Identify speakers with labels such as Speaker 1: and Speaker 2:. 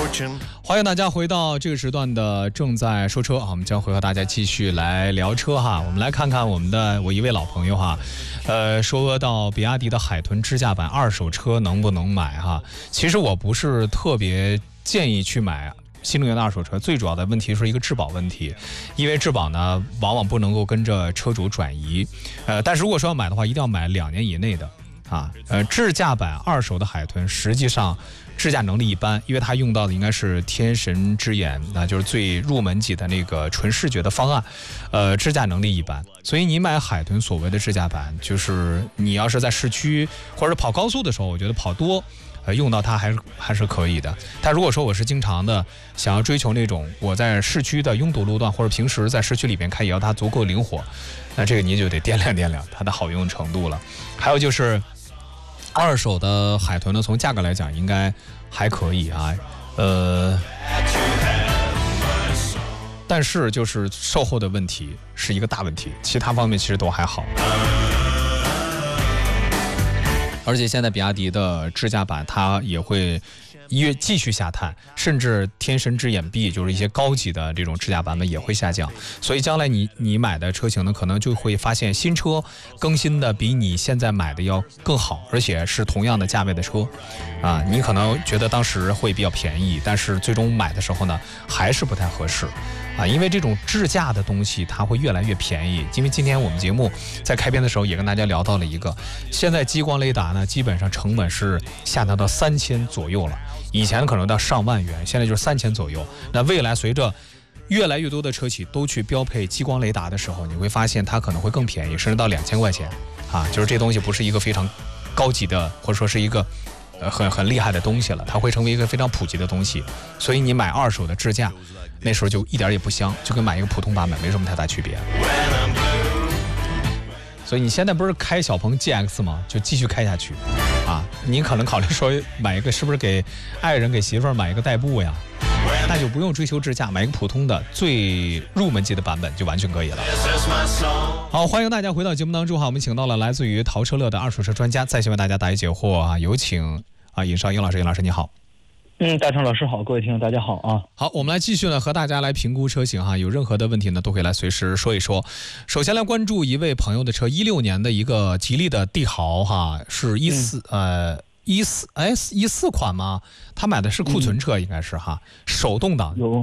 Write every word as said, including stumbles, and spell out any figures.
Speaker 1: 欢迎大家回到这个时段的正在说车啊，我们将会和大家继续来聊车哈。我们来看看我们的我一位老朋友哈，呃，说到比亚迪的海豚支架版二手车能不能买哈？其实我不是特别建议去买新能源的二手车，最主要的问题是一个质保问题，因为质保呢往往不能够跟着车主转移，呃，但是如果说要买的话，一定要买两年以内的啊。呃，支架版二手的海豚实际上支架能力一般，因为它用到的应该是天神之眼，那就是最入门级的那个纯视觉的方案，呃，支架能力一般，所以你买海豚所谓的支架版，就是你要是在市区或者跑高速的时候，我觉得跑多。呃，用到它还是还是可以的，但如果说我是经常的想要追求那种我在市区的拥堵路段，或者平时在市区里边开也要它足够灵活，那这个你就得掂量掂量它的好用程度了。还有就是二手的海豚呢，从价格来讲应该还可以啊，呃，但是就是售后的问题是一个大问题，其他方面其实都还好。而且现在比亚迪的支架版它也会越继续下探，甚至天神之眼 B 就是一些高级的这种支架版本也会下降，所以将来你你买的车型呢，可能就会发现新车更新的比你现在买的要更好，而且是同样的价位的车啊，你可能觉得当时会比较便宜，但是最终买的时候呢还是不太合适啊，因为这种支架的东西它会越来越便宜。因为今天我们节目在开篇的时候也跟大家聊到了一个，现在激光雷达呢基本上成本是下降到三千左右了，以前可能到上万元，现在就是三千左右。那未来随着越来越多的车企都去标配激光雷达的时候，你会发现它可能会更便宜，甚至到两千块钱啊，就是这东西不是一个非常高级的，或者说是一个呃很很厉害的东西了，它会成为一个非常普及的东西。所以你买二手的支架，那时候就一点也不香，就跟买一个普通版本没什么太大区别。所以你现在不是开小鹏 G X 吗？就继续开下去啊！你可能考虑说买一个，是不是给爱人给媳妇儿买一个代步呀？那就不用追求支架，买一个普通的最入门级的版本就完全可以了。好，欢迎大家回到节目当中哈，我们请到了来自于淘车乐的二手车专家，再次为大家答疑解惑啊！有请啊尹少英老师，尹老师你好。
Speaker 2: 嗯，大成老师好，各位听众大家好啊。
Speaker 1: 好，我们来继续呢和大家来评估车型哈，有任何的问题呢都可以来随时说一说。首先来关注一位朋友的车，一六年的一个吉利的帝豪哈，是一四、嗯、呃一四哎一四款吗？他买的是库存车应该是哈，手动挡。
Speaker 2: 有